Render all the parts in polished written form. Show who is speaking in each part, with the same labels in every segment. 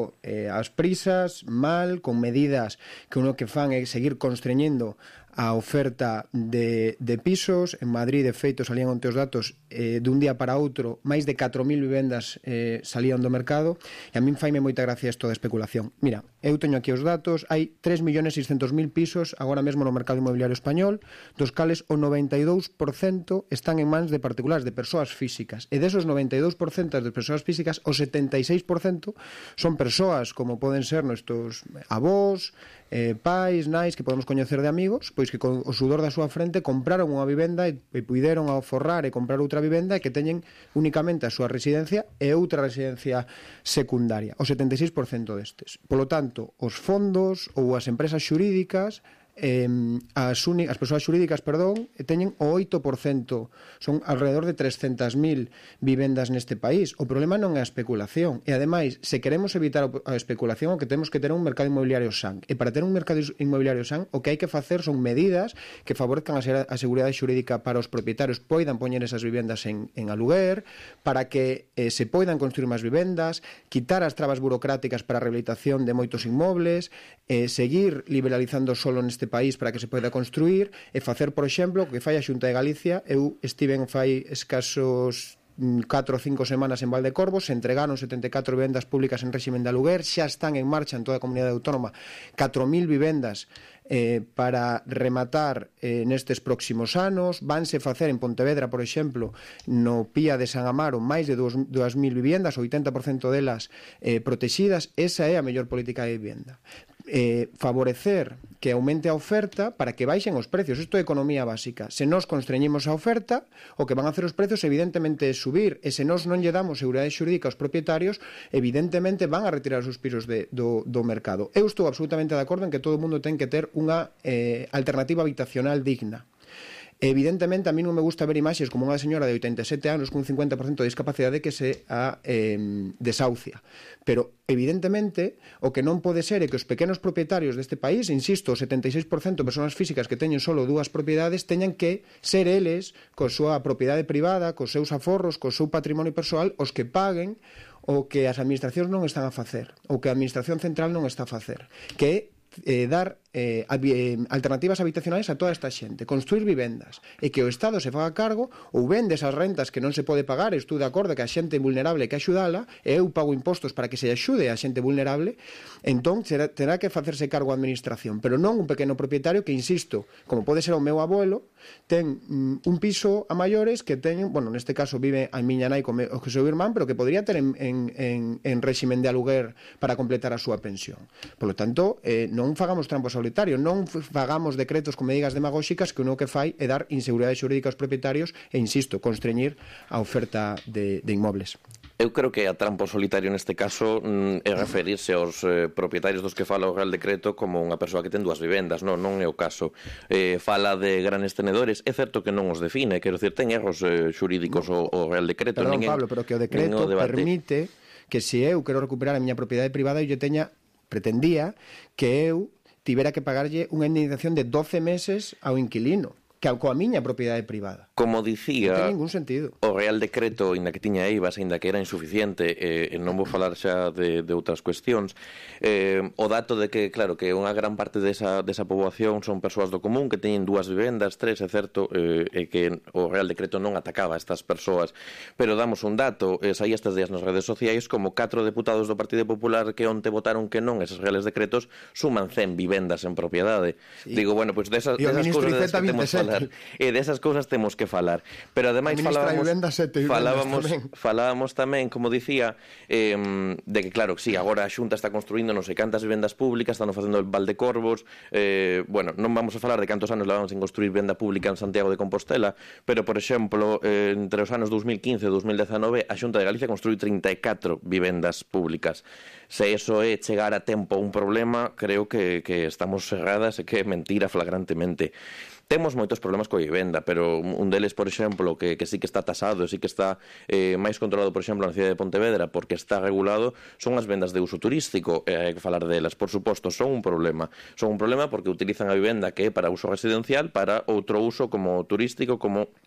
Speaker 1: as prisas, mal, con medidas que uno que fan é seguir constreñendo a oferta de pisos. En Madrid, de feito, salían onte os datos, dun día para outro máis de 4.000 vivendas salían do mercado, e a min faime moita gracia isto da especulación. Mira, eu teño aquí os datos, hai 3.600.000 pisos agora mesmo no mercado inmobiliario español, dos cales o 92% están en mans de particulares, de persoas físicas, e desos 92% de persoas físicas, o 76% son persoas como poden ser nuestros avós, pais, nais, que podemos coñecer de amigos, pois que con o sudor da súa frente compraron unha vivenda e puideron aforrar e comprar outra vivenda, e que teñen únicamente a súa residencia e outra residencia secundaria, o 76% destes. Polo tanto, os fondos ou as empresas xurídicas, as persoas xurídicas, teñen o 8%, son alrededor de 300.000 vivendas neste país. O problema non é a especulación, e ademais, se queremos evitar a especulación, o que temos que ter un mercado inmobiliario san, e para ter un mercado inmobiliario san, o que hai que facer son medidas que favorezcan a seguridade xurídica para os propietarios, poidan poñer esas vivendas en aluguer, para que se poidan construir máis vivendas, quitar as trabas burocráticas para a rehabilitación de moitos inmobles, seguir liberalizando solo neste país para que se poida construir, e facer, por exemplo, o que fai a Xunta de Galicia. Eu estiven fai escasos 4 ou 5 semanas en Valdecorvos, se entregaron 74 vivendas públicas en réximen de aluguer, xa están en marcha en toda a comunidade autónoma 4.000 vivendas para rematar nestes próximos anos. Vanse facer en Pontevedra, por exemplo, no Pía de San Amaro, máis de 2.000 vivendas, 80% delas protegidas. Esa é a mellor política de vivenda. Favorecer que aumente a oferta para que baixen os precios. Isto é economía básica. Se nós constreñimos a oferta, o que van a hacer os precios evidentemente é subir, e se nós non lle damos seguridade xurídica aos propietarios, evidentemente van a retirar os seus pisos do mercado. Eu estou absolutamente de acordo en que todo o mundo ten que ter unha alternativa habitacional digna. Evidentemente, a mí non me gusta ver imaxes como unha señora de 87 anos con un 50% de discapacidade que se desahucia. Pero, evidentemente, o que non pode ser é que os pequenos propietarios deste país, insisto, o 76% de persoas físicas que teñen solo 2 propiedades, teñan que ser eles, coa súa propiedade privada, cos seus aforros, co seu patrimonio persoal, os que paguen o que as administracións non están a facer, o que a administración central non está a facer, que é dar alternativas habitacionais a toda esta xente, construir vivendas, e que o Estado se faga cargo ou vende esas rentas que non se pode pagar. Estou de acordo que a xente vulnerable que axudala, e eu pago impostos para que se axude a xente vulnerable, entón terá que facerse cargo a administración, pero non un pequeno propietario que, insisto, como pode ser o meu abuelo, ten un piso a maiores que teñen, bueno, neste caso vive a miña nai co seu irmán, pero que podría ter en réximen de aluguer para completar a súa pensión. Por lo tanto, non fagamos trampas solitario, non fagamos decretos con medidas demagóxicas que uno que fai é dar inseguridade xurídica aos propietarios e, insisto, constreñir a oferta de inmobles.
Speaker 2: Eu creo que a trampo solitario neste caso é referirse aos propietarios dos que fala o Real Decreto como unha persoa que ten 2 vivendas. Non é o caso. Fala de grandes tenedores, é certo que non os define, quero dicir, ten erros xurídicos o Real Decreto.
Speaker 1: Perdón, Pablo, pero que o decreto permite que se eu quero recuperar a miña propiedade privada, eu pretendía que eu tivera que pagarlle unha indemnización de 12 meses ao inquilino, que coa miña propiedade privada.
Speaker 2: Como dicía,
Speaker 1: non ten ningún sentido.
Speaker 2: O Real Decreto, inda que tiña eivas, inda que era insuficiente, non vou falar xa de outras cuestións, o dato de que, claro, que unha gran parte desa poboación son persoas do común que teñen 2 vivendas, 3, é certo, e que o Real Decreto non atacaba a estas persoas, pero damos un dato, saía estes días nas redes sociais como 4 deputados do Partido Popular que onte votaron que non eses Reales Decretos suman 100 vivendas en propiedade. Sí. Digo, bueno, pois desas cousas que temos que falar, e desas cousas temos que falar, pero ademais falábamos tamén, como dicía, de que claro, sí, agora a Xunta está construindo non sei cantas vivendas públicas, están facendo el Valdecorvos, bueno, non vamos a falar de cantos anos levamos en construir vivenda pública en Santiago de Compostela, pero por exemplo, entre os anos 2015 e 2019 a Xunta de Galicia construiu 34 vivendas públicas. Se iso é chegar a tempo un problema, creo que estamos cerradas e que é mentira flagrantemente. Temos moitos problemas coa vivenda, pero un deles, por exemplo, que sí que está tasado, sí que está máis controlado, por exemplo, na cidade de Pontevedra, porque está regulado, son as vendas de uso turístico, hai que falar delas, por suposto, son un problema. Son un problema porque utilizan a vivenda que é para uso residencial para outro uso como turístico, como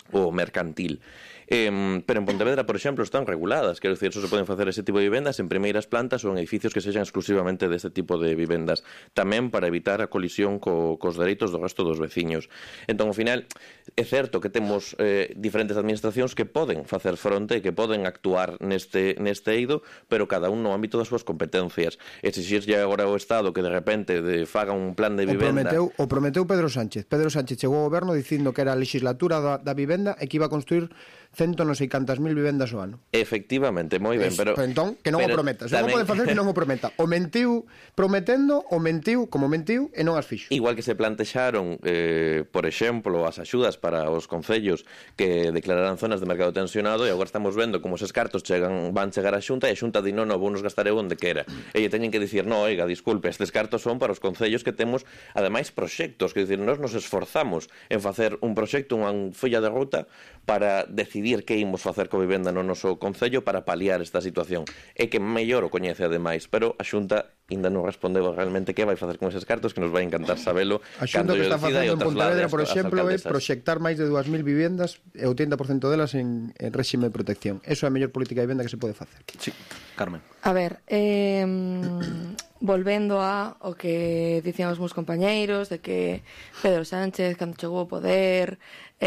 Speaker 2: o mercantil. Pero en Pontevedra, por exemplo, están reguladas, quero dicir, só se poden facer ese tipo de vivendas en primeiras plantas ou en edificios que sexan exclusivamente deste tipo de vivendas, tamén para evitar a colisión cos dereitos do resto dos veciños. Entón, ao final, é certo que temos diferentes administracións que poden facer fronte e que poden actuar neste eido, pero cada un no ámbito das súas competencias. Exixirlle agora ao Estado que de repente faga un plan de vivenda...
Speaker 1: O prometeu Pedro Sánchez. Pedro Sánchez chegou ao goberno dicindo que era a legislatura da vivenda e que iba a construir non sei cantas mil vivendas ao ano.
Speaker 2: Efectivamente, moi ben, pero
Speaker 1: entón, que non o prometa. Se non pode facer, que non o prometa. O mentiu prometendo, o mentiu como mentiu e non as fixo.
Speaker 2: Igual que se plantexaron, por exemplo, as axudas para os concellos que declararan zonas de mercado tensionado, e agora estamos vendo como eses cartos van chegar á Xunta e a Xunta di non, vou nos gastar eu onde quera. E teñen que dicir, non, oiga, disculpe, estes cartos son para os concellos que temos, ademais, proxectos, que dicir, nós nos esforzamos en facer un proxecto, unha folla de ruta para decidir que imos facer co vivenda no noso concello para paliar esta situación. É que mellor o coñece ademais, pero a Xunta ainda non respondeu realmente que vai facer con eses cartos, que nos vai encantar sabelo.
Speaker 1: A Xunta que está facendo en Pontevedra, por exemplo, é proxectar máis de 2.000 vivendas e o 80% delas en réxime de protección. Eso é a mellor política de vivenda que se pode facer.
Speaker 3: Sí, Carmen.
Speaker 4: A ver, volvendo o que dicían os meus compañeiros de que Pedro Sánchez, cando chegou ao poder,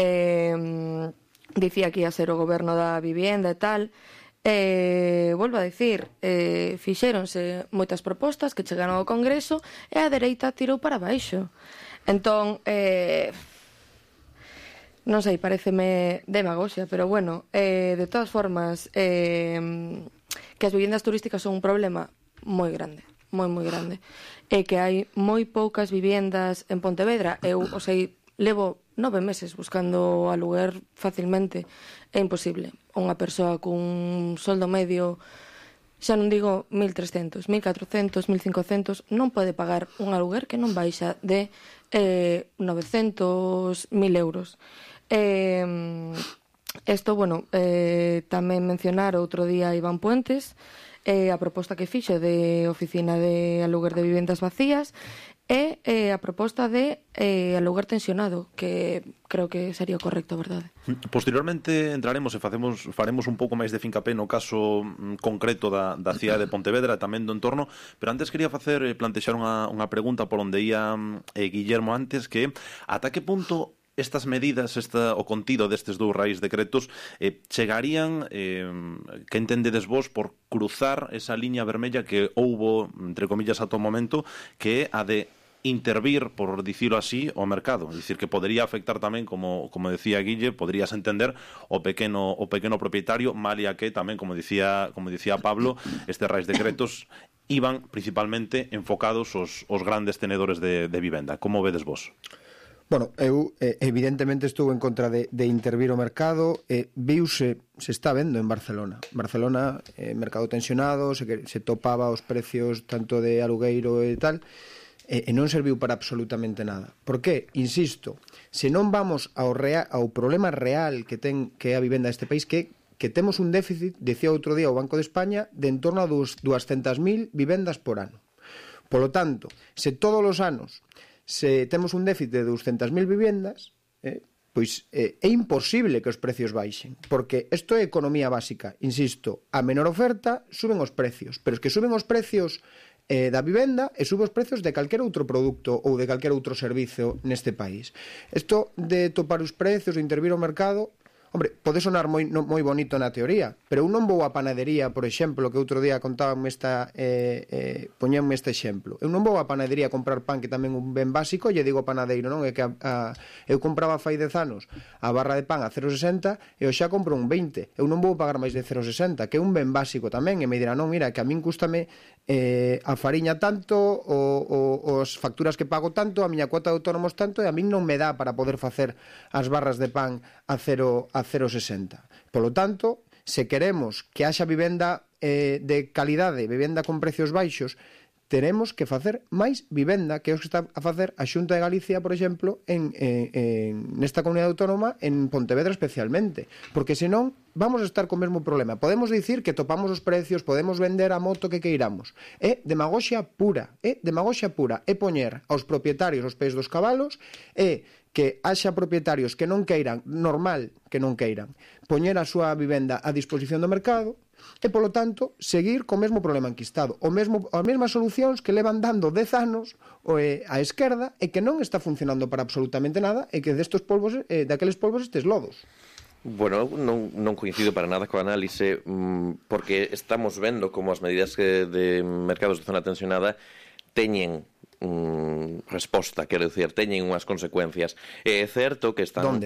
Speaker 4: dicía que ia ser o goberno da vivenda e tal. Volvo a dicir, fixéronse moitas propostas que chegaron ao Congreso e a dereita tirou para baixo. Entón, non sei, pareceme demagoxia, pero bueno, de todas formas, que as vivendas turísticas son un problema moi grande, moi grande, e que hai moi poucas vivendas en Pontevedra. Eu, levo 9 meses buscando aluguer facilmente, é imposible. Unha persoa cun soldo medio, xa non digo 1.300, 1.400, 1.500, non pode pagar un aluguer que non baixa de 900, 1.000 euros. Isto, bueno, tamén mencionar outro día Iván Puentes, a proposta que fixo de oficina de aluguer de vivendas vacías, e a proposta de aluguer tensionado, que creo que sería o correcto, verdade?
Speaker 3: Posteriormente entraremos e faremos un pouco máis de fincapé no caso concreto da cidade de Pontevedra e tamén do entorno, pero antes quería plantexar unha pregunta por onde ia Guillermo antes, que ata que punto estas medidas, o contido destes dous reis decretos chegarían, que entendedes vos, por cruzar esa liña vermella que houbo, entre comillas, ata o momento, que é a de intervir, por dicilo así, o mercado. É dicir, que podería afectar tamén, como decía Guille, poderías entender o pequeno propietario, malia que tamén, como dicía Pablo, estes reis decretos iban principalmente enfocados os grandes tenedores de vivenda. Como vedes vos?
Speaker 1: Bueno, eu evidentemente estou en contra de intervir o mercado. Viuse, se está vendo en Barcelona. Barcelona, mercado tensionado, se topaba os precios tanto de alugueiro e tal, e non serviu para absolutamente nada. Por qué? Insisto, se non vamos ao problema real que é a vivenda deste país, que temos un déficit, decía outro día o Banco de España, de en torno a 200.000 vivendas por ano. Polo tanto, se todos os anos temos un déficit de 200.000 vivendas, pois é imposible que os precios baixen, porque isto é economía básica. Insisto, a menor oferta suben os precios, pero es que suben os precios da vivenda e suben os precios de calquera outro produto ou de calquera outro servizo neste país. Isto de topar os precios, de intervir o mercado, hombre, pode sonar moi bonito na teoría, pero eu non vou á panadería, por exemplo, que outro día contábame poñenme este exemplo. Eu non vou á panadería a comprar pan, que tamén é un ben básico, lle digo panadeiro, non? É que eu compraba fai 10 anos a barra de pan a 0,60 e eu xa compro un 20. Eu non vou pagar máis de 0,60, que é un ben básico tamén, e me dirá, non, mira, que a min cústame a fariña tanto, os facturas que pago tanto, a miña cuota de autónomos tanto, e a min non me dá para poder facer as barras de pan a 0,60. Polo tanto, se queremos que haxa vivenda de calidade, vivenda con precios baixos, teremos que facer máis vivenda, que é o que está a facer a Xunta de Galicia, por exemplo, nesta comunidade autónoma, en Pontevedra especialmente, porque senón vamos a estar co mesmo problema. Podemos dicir que topamos os precios, podemos vender a moto que queiramos. É demagoxia pura, é poñer aos propietarios os pés dos cabalos, é que haxa propietarios que non queiran, normal que non queiran, poñer a súa vivenda a disposición do mercado, e, polo tanto, seguir co mesmo problema enquistado, as mesmas solucións que levan dando 10 anos a esquerda e que non está funcionando para absolutamente nada e que daqueles polvos estes lodos.
Speaker 2: Bueno, non coincido para nada coa análise, porque estamos vendo como as medidas de mercados de zona tensionada teñen resposta, quero dicir, teñen unhas consecuencias. É certo que están...
Speaker 1: Donde?